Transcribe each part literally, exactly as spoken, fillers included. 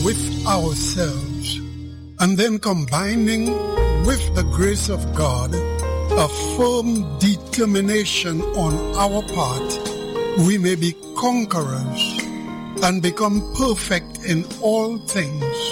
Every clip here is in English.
with ourselves and then combining with the grace of God a firm determination on our part, we may be conquerors and become perfect in all things,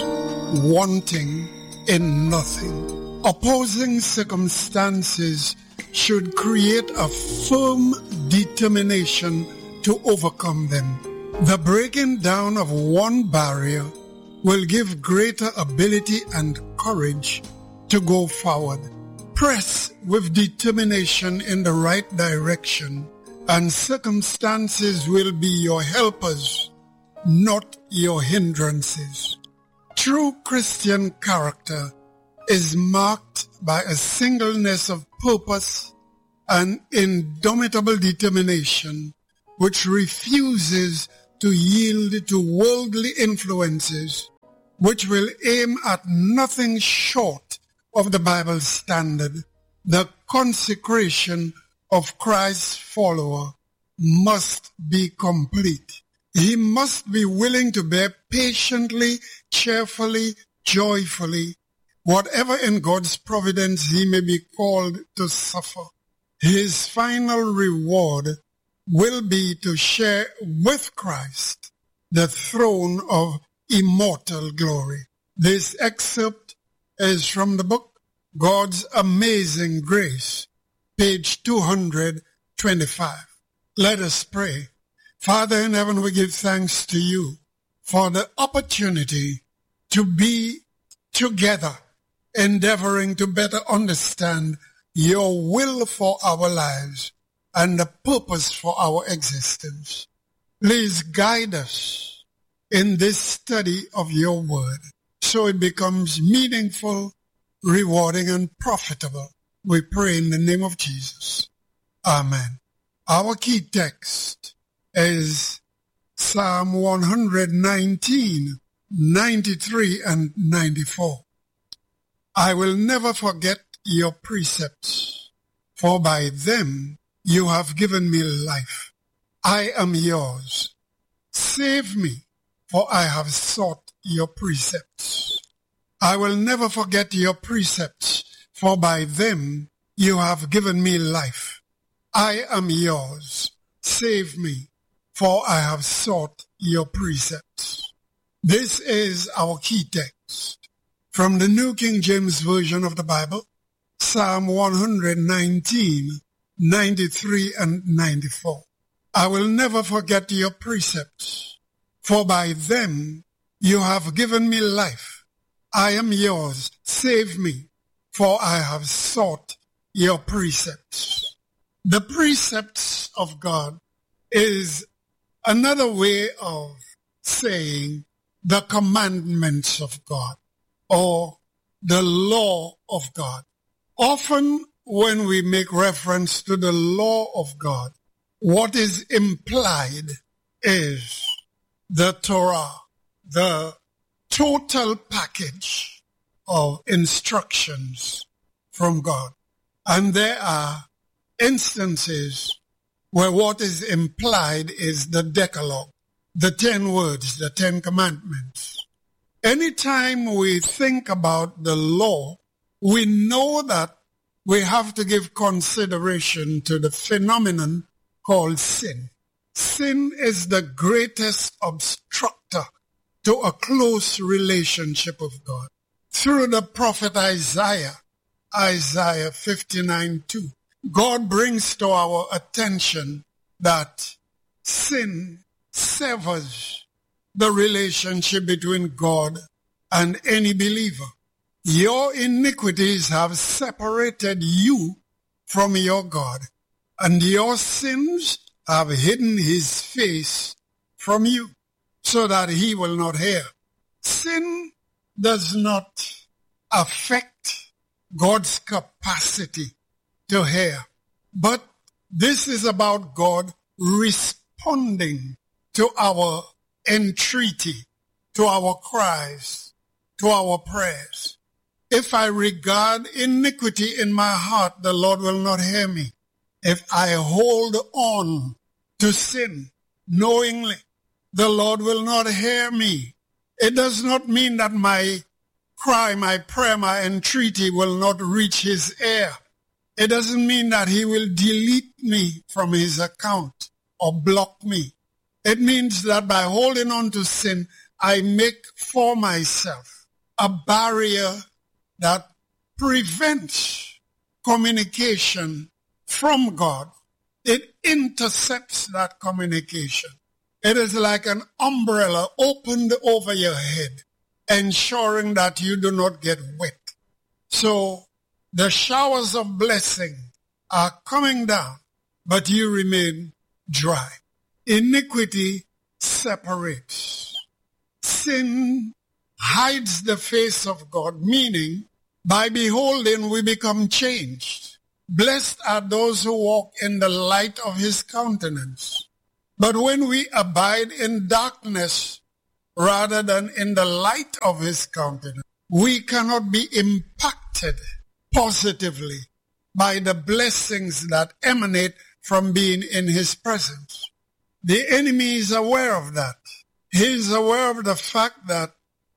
wanting in nothing. Opposing circumstances should create a firm determination to overcome them. The breaking down of one barrier will give greater ability and courage to go forward. Press with determination in the right direction, and circumstances will be your helpers, not your hindrances. True Christian character is marked by a singleness of purpose and indomitable determination which refuses to yield to worldly influences, which will aim at nothing short of the Bible's standard. The consecration of Christ's follower must be complete. He must be willing to bear patiently, cheerfully, joyfully, whatever in God's providence he may be called to suffer. His final reward will be to share with Christ the throne of immortal glory. This excerpt is from the book God's Amazing Grace, page two hundred twenty-five. Let us pray. Father in heaven, we give thanks to you for the opportunity to be together, endeavoring to better understand your will for our lives and the purpose for our existence. Please guide us in this study of your word so it becomes meaningful, rewarding, and profitable. We pray in the name of Jesus. Amen. Our key text is Psalm one nineteen, ninety-three, and ninety-four. I will never forget your precepts, for by them you have given me life. I am yours. Save me, for I have sought your precepts. I will never forget your precepts, for by them you have given me life. I am yours. Save me, for I have sought your precepts. This is our key text from the New King James Version of the Bible, Psalm one nineteen, ninety-three, and ninety-four. I will never forget your precepts, for by them you have given me life. I am yours. Save me, for I have sought your precepts. The precepts of God is another way of saying the commandments of God or the law of God. Often when we make reference to the law of God, what is implied is the Torah, the total package of instructions from God. And there are instances where what is implied is the Decalogue, the ten words, the ten commandments. Anytime we think about the law, we know that we have to give consideration to the phenomenon called sin. Sin is the greatest obstructor to a close relationship with God. Through the prophet Isaiah, Isaiah fifty-nine two, God brings to our attention that sin severs the relationship between God and any believer. Your iniquities have separated you from your God, and your sins have hidden his face from you, so that he will not hear. Sin does not affect God's capacity to hear, but this is about God responding to our entreaty, to our cries, to our prayers. If I regard iniquity in my heart, the Lord will not hear me. If I hold on to sin knowingly, the Lord will not hear me. It does not mean that my cry, my prayer, my entreaty will not reach his ear. It doesn't mean that he will delete me from his account or block me. It means that by holding on to sin, I make for myself a barrier that prevents communication from God. It intercepts that communication. It is like an umbrella opened over your head, ensuring that you do not get wet. So the showers of blessing are coming down, but you remain dry. Iniquity separates. Sin hides the face of God, meaning by beholding we become changed. Blessed are those who walk in the light of his countenance. But when we abide in darkness rather than in the light of his countenance, we cannot be impacted positively by the blessings that emanate from being in his presence. The enemy is aware of that. He is aware of the fact that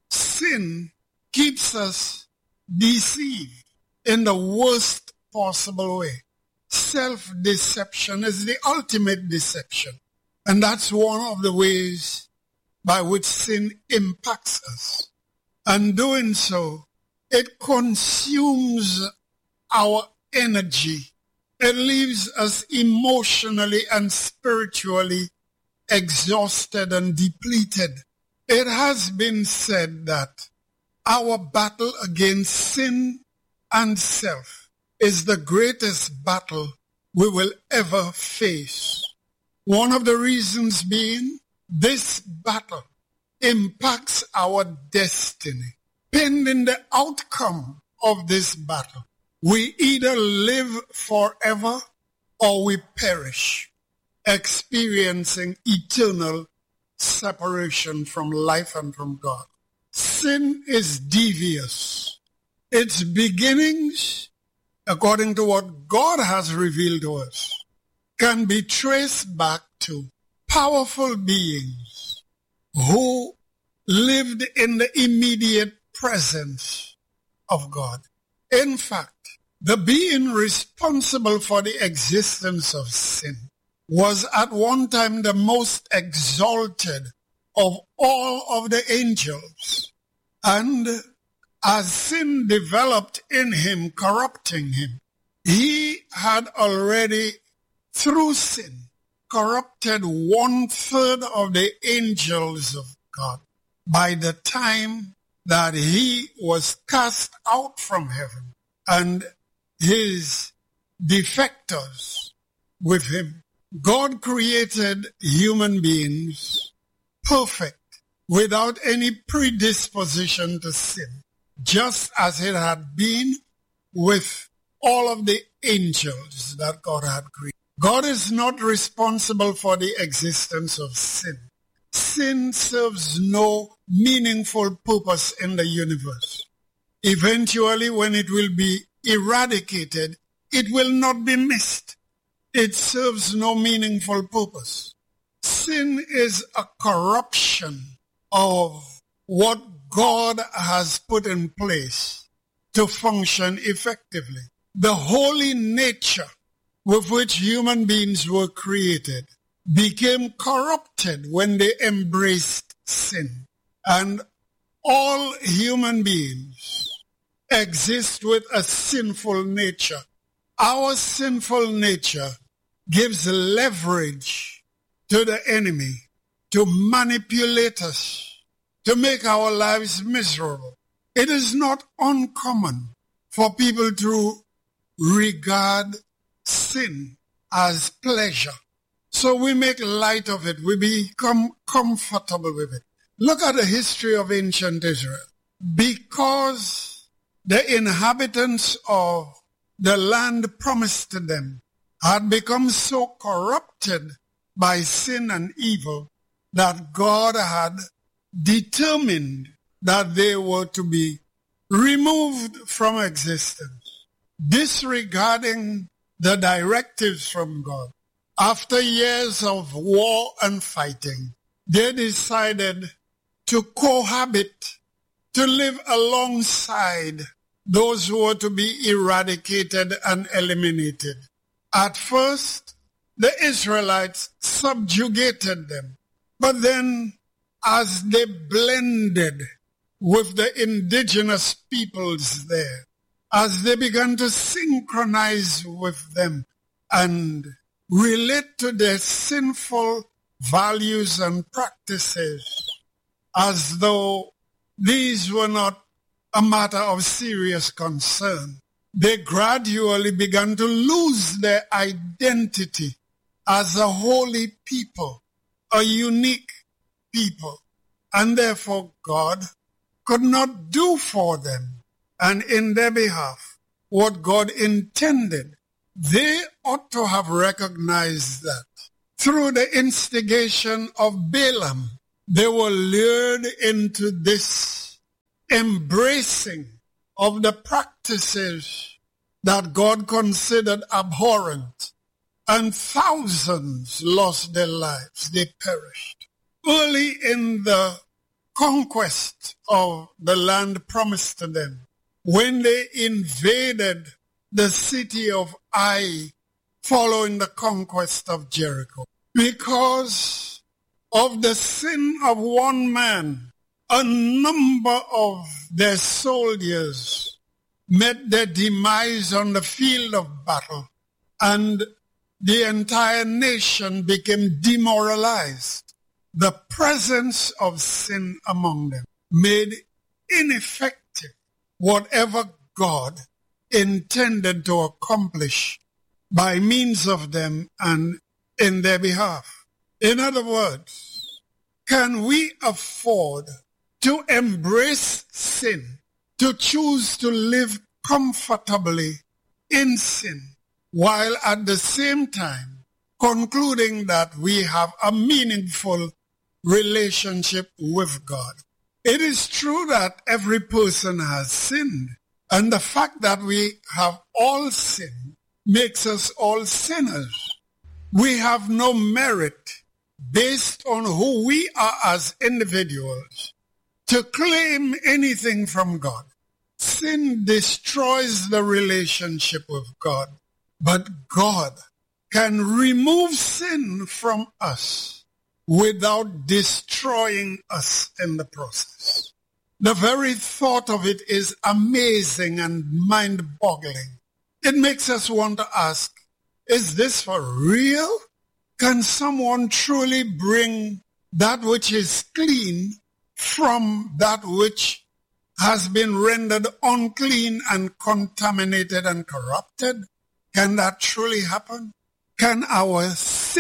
sin keeps us deceived in the worst possible way. Self-deception is the ultimate deception. And that's one of the ways by which sin impacts us. And doing so, it consumes our energy. It leaves us emotionally and spiritually exhausted and depleted. It has been said that our battle against sin and self is the greatest battle we will ever face. One of the reasons being this battle impacts our destiny. Pending the outcome of this battle, we either live forever or we perish, experiencing eternal separation from life and from God. Sin is devious. Its beginnings, according to what God has revealed to us, can be traced back to powerful beings who lived in the immediate presence of God. In fact, the being responsible for the existence of sin was at one time the most exalted of all of the angels. And as sin developed in him, corrupting him, he had already, through sin, corrupted one third of the angels of God by the time that he was cast out from heaven and his defectors with him. God created human beings perfect, without any predisposition to sin, just as it had been with all of the angels that God had created. God is not responsible for the existence of sin. Sin serves no meaningful purpose in the universe. Eventually, when it will be eradicated, it will not be missed. It serves no meaningful purpose. Sin is a corruption of what God has put in place to function effectively. The holy nature with which human beings were created became corrupted when they embraced sin. And all human beings exist with a sinful nature. Our sinful nature gives leverage to the enemy to manipulate us, to make our lives miserable. It is not uncommon for people to regard sin as pleasure. So we make light of it. We become comfortable with it. Look at the history of ancient Israel. Because the inhabitants of the land promised to them had become so corrupted by sin and evil that God had determined that they were to be removed from existence, disregarding the directives from God. After years of war and fighting, they decided to cohabit, to live alongside those who were to be eradicated and eliminated. At first, the Israelites subjugated them, but then as they blended with the indigenous peoples there, as they began to synchronize with them and relate to their sinful values and practices, as though these were not a matter of serious concern, they gradually began to lose their identity as a holy people, a unique people, and therefore God could not do for them and in their behalf what God intended. They ought to have recognized that through the instigation of Balaam, they were lured into this embracing of the practices that God considered abhorrent, and thousands lost their lives. They perished. Early in the conquest of the land promised to them, when they invaded the city of Ai following the conquest of Jericho, because of the sin of one man, a number of their soldiers met their demise on the field of battle, and the entire nation became demoralized. The presence of sin among them made ineffective whatever God intended to accomplish by means of them and in their behalf. In other words, can we afford to embrace sin, to choose to live comfortably in sin, while at the same time concluding that we have a meaningful relationship with God? It is true that every person has sinned, and the fact that we have all sinned makes us all sinners. We have no merit based on who we are as individuals to claim anything from God. Sin destroys the relationship with God, but God can remove sin from us without destroying us in the process. The very thought of it is amazing and mind-boggling. It makes us want to ask, is this for real? Can someone truly bring that which is clean from that which has been rendered unclean and contaminated and corrupted? Can that truly happen? Can our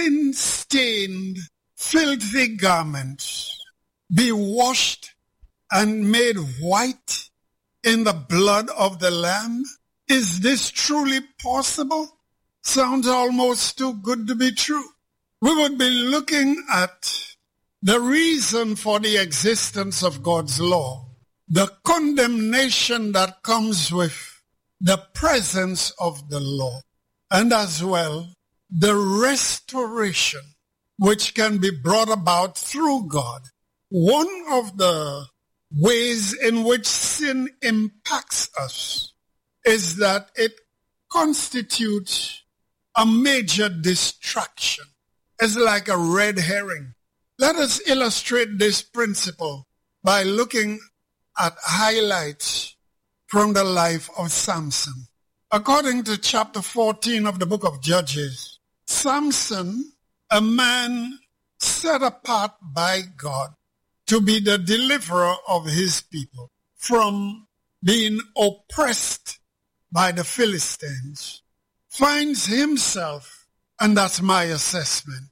sin-stained, filthy garments be washed and made white in the blood of the Lamb? Is this truly possible? Sounds almost too good to be true. We would be looking at the reason for the existence of God's law, the condemnation that comes with the presence of the law, and as well the restoration which can be brought about through God. One of the ways in which sin impacts us is that it constitutes a major distraction. It's like a red herring. Let us illustrate this principle by looking at highlights from the life of Samson. According to chapter fourteen of the book of Judges, Samson, a man set apart by God to be the deliverer of his people from being oppressed by the Philistines, finds himself, and that's my assessment,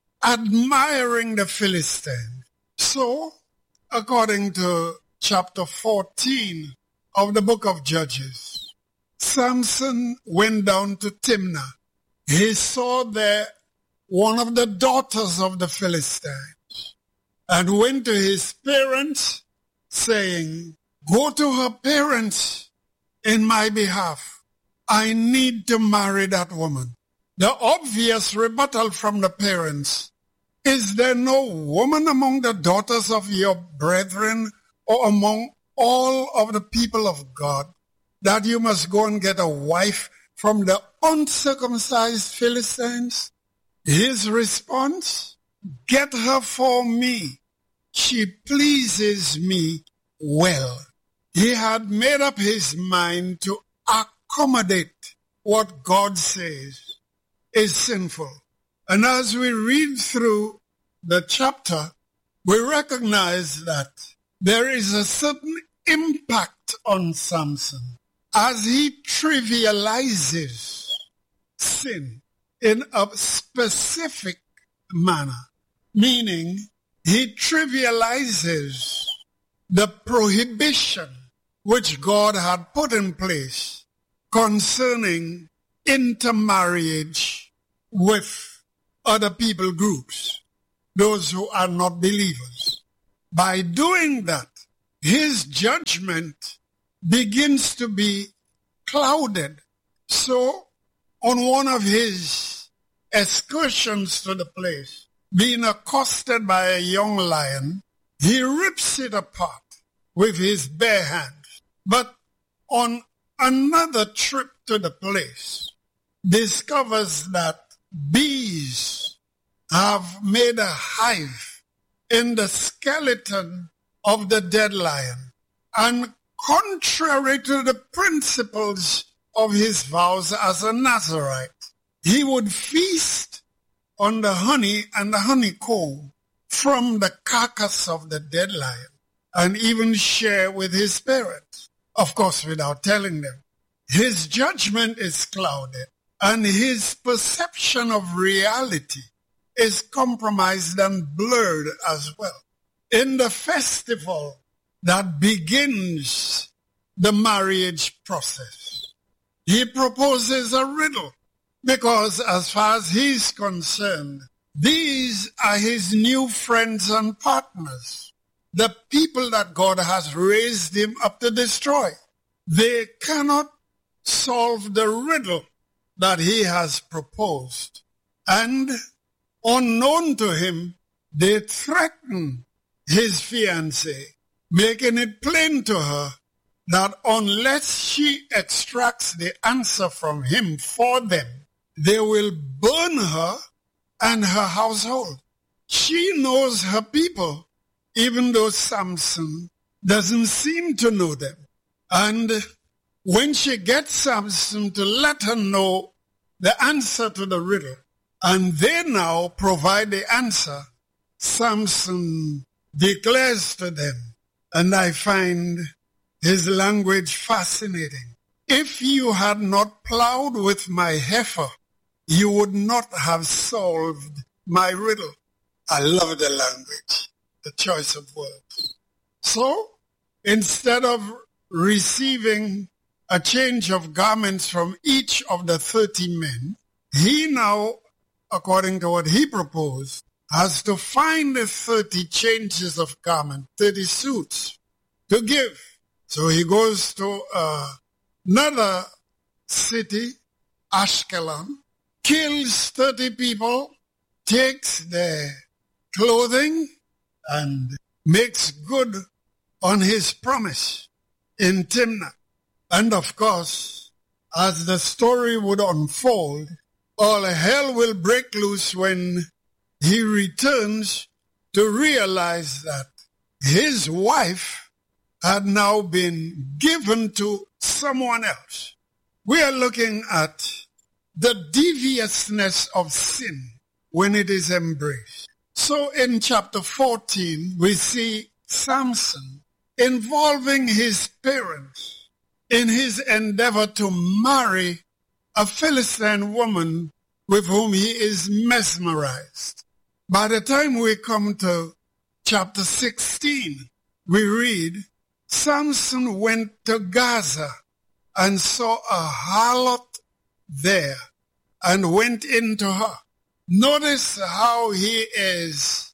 admiring the Philistines. So, according to chapter fourteen of the book of Judges, Samson went down to Timnah. He saw there one of the daughters of the Philistines and went to his parents saying, "Go to her parents in my behalf. I need to marry that woman." The obvious rebuttal from the parents Is there no woman among the daughters of your brethren or among all of the people of God that you must go and get a wife from the uncircumcised Philistines? His response, get her for me. She pleases me well. He had made up his mind to accommodate what God says is sinful. And as we read through the chapter, we recognize that there is a certain impact on Samson as he trivializes sin in a specific manner, meaning he trivializes the prohibition which God had put in place concerning intermarriage with other people groups, those who are not believers. By doing that, his judgment begins to be clouded. So, on one of his excursions to the place, being accosted by a young lion, he rips it apart with his bare hands. But on another trip to the place, discovers that bees have made a hive in the skeleton of the dead lion. And contrary to the principles of his vows as a Nazarite, he would feast on the honey and the honeycomb from the carcass of the dead lion and even share with his parents, of course without telling them. His judgment is clouded and his perception of reality is compromised and blurred as well. In the festival that begins the marriage process, he proposes a riddle because as far as he's concerned, these are his new friends and partners, the people that God has raised him up to destroy. They cannot solve the riddle that he has proposed. And unknown to him, they threaten his fiancée, making it plain to her that unless she extracts the answer from him for them, they will burn her and her household. She knows her people, even though Samson doesn't seem to know them. And when she gets Samson to let her know the answer to the riddle, and they now provide the answer, Samson declares to them, and I find his language fascinating. If you had not plowed with my heifer, you would not have solved my riddle. I love the language, the choice of words. So, instead of receiving a change of garments from each of the thirty men, he now, according to what he proposed, has to find the thirty changes of garment, thirty suits to give. So he goes to uh, another city, Ashkelon, kills thirty people, takes their clothing, and makes good on his promise in Timnah. And of course, as the story would unfold, all hell will break loose when he returns to realize that his wife had now been given to someone else. We are looking at the deviousness of sin when it is embraced. So in chapter fourteen, we see Samson involving his parents in his endeavor to marry a Philistine woman with whom he is mesmerized. By the time we come to chapter sixteen, we read, Samson went to Gaza and saw a harlot there and went into her. Notice how he is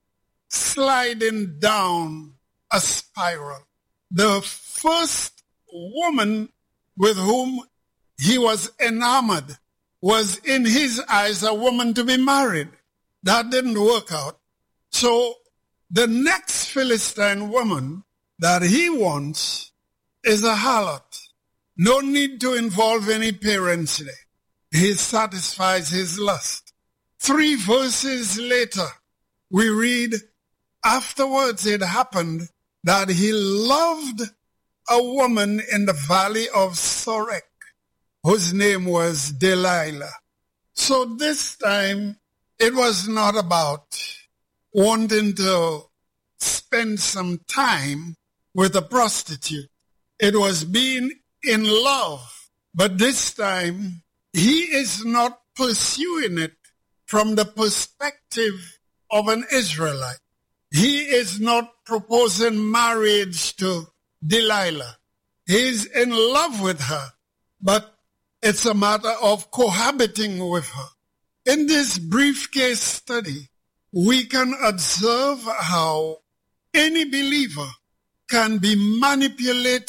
sliding down a spiral. The first woman with whom he was enamored was in his eyes a woman to be married. That didn't work out. So the next Philistine woman that he wants is a harlot. No need to involve any parents there. He satisfies his lust. Three verses later, we read, afterwards it happened that he loved a woman in the valley of Sorek, whose name was Delilah. So this time, it was not about wanting to spend some time with a prostitute. It was being in love. But this time, he is not pursuing it from the perspective of an Israelite. He is not proposing marriage to Delilah. He's in love with her, but it's a matter of cohabiting with her. In this brief case study, we can observe how any believer can be manipulated